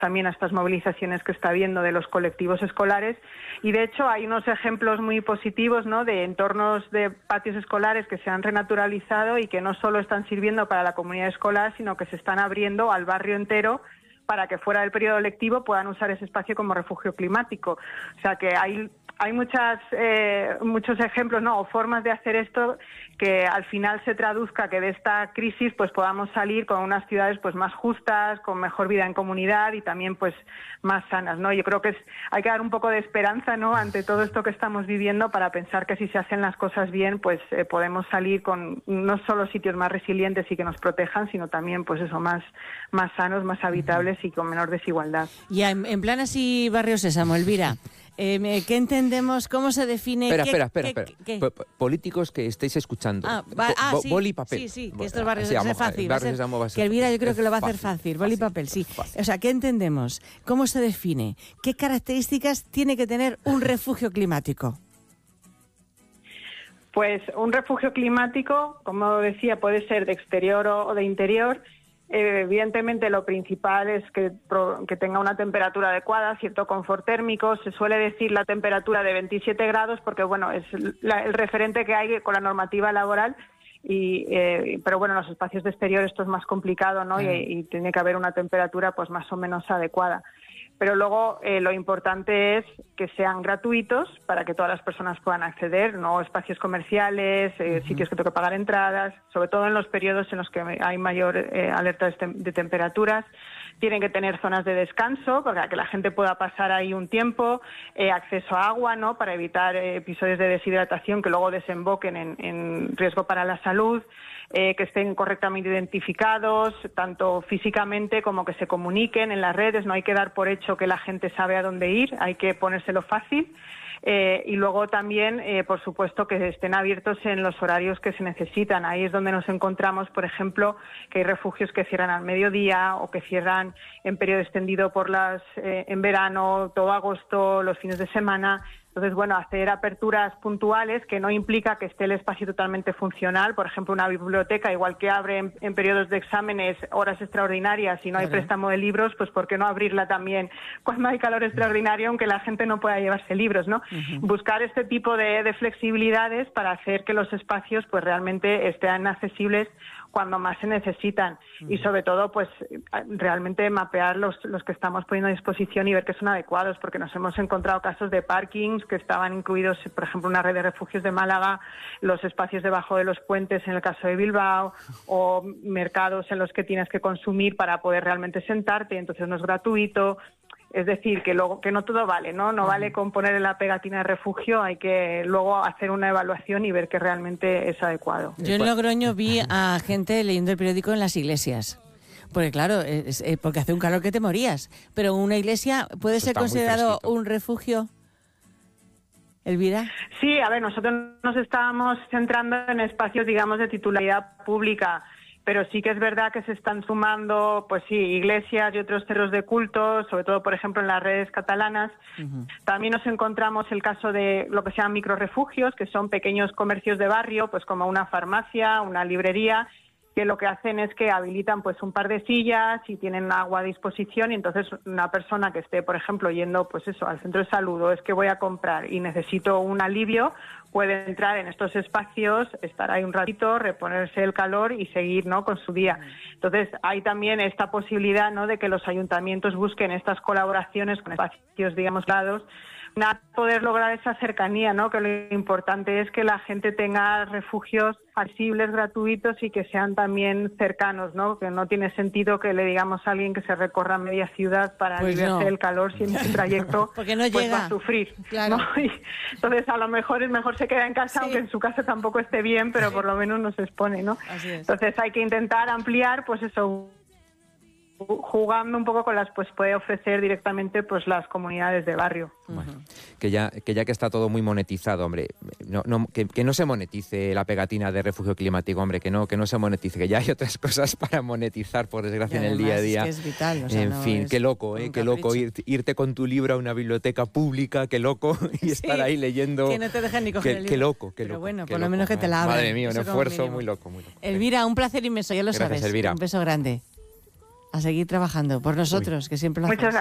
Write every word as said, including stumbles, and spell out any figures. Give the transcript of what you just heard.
también a estas movilizaciones que está habiendo de los colectivos escolares. Y de hecho hay unos ejemplos muy positivos, ¿no?, de entornos de patios escolares que se han renaturalizado y que no solo están sirviendo para la comunidad escolar, sino que se están abriendo al barrio entero para que fuera del periodo lectivo puedan usar ese espacio como refugio climático. O sea que hay hay muchas eh, muchos ejemplos, ¿no?, o formas de hacer esto que al final se traduzca que de esta crisis pues podamos salir con unas ciudades pues más justas, con mejor vida en comunidad y también pues más sanas, ¿no? Yo creo que es, hay que dar un poco de esperanza, ¿no?, ante todo esto que estamos viviendo, para pensar que si se hacen las cosas bien pues eh, podemos salir con no solo sitios más resilientes y que nos protejan, sino también pues eso, más, más sanos, más habitables y con menor desigualdad. Ya, en, en plan así, Barrio Sésamo, Elvira, eh, ¿qué entendemos? ¿Cómo se define? Espera, qué, espera, espera. qué, espera. qué? P- políticos que estéis escuchando. Ah, va, ah, Bo- sí, boli y papel. Sí, sí, que estos barrios Sí, va a ser vamos, fácil. Va a Barrio ser, Sésamo va a ser que Elvira yo creo es que lo va a hacer fácil, fácil. Boli y papel, sí. fácil. O sea, ¿qué entendemos? ¿Cómo se define? ¿Qué características tiene que tener un refugio climático? Pues un refugio climático, como decía, puede ser de exterior o de interior. Eh, evidentemente lo principal es que, que tenga una temperatura adecuada, cierto confort térmico. Se suele decir la temperatura de veintisiete grados porque, bueno, es la, el referente que hay con la normativa laboral. Y, eh, pero bueno, en los espacios de exterior esto es más complicado, ¿no? Claro. Y, y tiene que haber una temperatura pues más o menos adecuada. Pero luego eh, lo importante es que sean gratuitos para que todas las personas puedan acceder, no espacios comerciales, eh, uh-huh. sitios que tengo que pagar entradas, sobre todo en los periodos en los que hay mayor eh, alerta de, tem- de temperaturas. Tienen que tener zonas de descanso para que la gente pueda pasar ahí un tiempo, eh, acceso a agua, ¿no?, para evitar eh, episodios de deshidratación que luego desemboquen en, en riesgo para la salud. Eh, que estén correctamente identificados, tanto físicamente como que se comuniquen en las redes. No hay que dar por hecho que la gente sabe a dónde ir, hay que ponérselo fácil. Eh, y luego también, eh, por supuesto, que estén abiertos en los horarios que se necesitan. Ahí es donde nos encontramos, por ejemplo, que hay refugios que cierran al mediodía o que cierran en periodo extendido por las eh, en verano, todo agosto, los fines de semana. Entonces, bueno, hacer aperturas puntuales que no implica que esté el espacio totalmente funcional. Por ejemplo, una biblioteca, igual que abre en, en periodos de exámenes horas extraordinarias y no hay Claro. préstamo de libros, pues ¿por qué no abrirla también cuando hay calor extraordinario, aunque la gente no pueda llevarse libros, ¿no? Uh-huh. Buscar este tipo de, de flexibilidades para hacer que los espacios pues realmente estén accesibles cuando más se necesitan. Uh-huh. Y sobre todo, pues realmente mapear los, los que estamos poniendo a disposición y ver que son adecuados, porque nos hemos encontrado casos de parkings que estaban incluidos, por ejemplo, una red de refugios de Málaga, los espacios debajo de los puentes en el caso de Bilbao, o mercados en los que tienes que consumir para poder realmente sentarte, entonces no es gratuito. Es decir, que luego que no todo vale, ¿no? No vale con poner la pegatina de refugio, hay que luego hacer una evaluación y ver que realmente es adecuado. Yo en Logroño vi a gente leyendo el periódico en las iglesias. Porque claro, es, es, porque hace un calor que te morías. Pero una iglesia puede Eso ser considerado fresquito. un refugio, Elvira. Sí, a ver, nosotros nos estábamos centrando en espacios, digamos, de titularidad pública. Pero sí que es verdad que se están sumando, pues sí, iglesias y otros centros de culto, sobre todo, por ejemplo, en las redes catalanas. Uh-huh. También nos encontramos el caso de lo que se llaman microrefugios, que son pequeños comercios de barrio, pues como una farmacia, una librería, que lo que hacen es que habilitan pues un par de sillas y tienen agua a disposición, y entonces una persona que esté, por ejemplo, yendo pues eso al centro de salud, o es que voy a comprar y necesito un alivio, puede entrar en estos espacios, estar ahí un ratito, reponerse el calor y seguir, ¿no?, con su día. Entonces hay también esta posibilidad, ¿no?, de que los ayuntamientos busquen estas colaboraciones con espacios, digamos, lados, para poder lograr esa cercanía, ¿no?, que lo importante es que la gente tenga refugios accesibles, gratuitos y que sean también cercanos, ¿no? Que no tiene sentido que le digamos a alguien que se recorra media ciudad para pues librarse no. del calor, si en ese trayecto porque no pues llega. va a sufrir, Claro. ¿no? Y entonces a lo mejor es mejor se queda en casa, sí, aunque en su casa tampoco esté bien, pero sí, por lo menos no se expone, ¿no? Así es. Entonces hay que intentar ampliar, pues eso, jugando un poco con las, pues puede ofrecer directamente pues las comunidades de barrio. Bueno, que ya que ya que está todo muy monetizado, hombre, no, no, que, que no se monetice la pegatina de refugio climático, hombre, que no, que no se monetice, que ya hay otras cosas para monetizar, por desgracia, en el día a día. Es que es vital, o sea, en no fin, es qué loco, eh, qué loco ir, irte con tu libro a una biblioteca pública, qué loco, y sí, estar ahí leyendo. Que no te dejan ni coger qué, el libro. Qué loco, qué Pero loco. bueno, qué por loco, lo menos que te la abran. Madre mía, un Eso como esfuerzo mínimo. muy loco, muy loco. Elvira, un placer inmenso, ya lo Gracias, sabes. Elvira. Un beso grande. a seguir trabajando por nosotros, Uy. que siempre lo Muchas hacemos.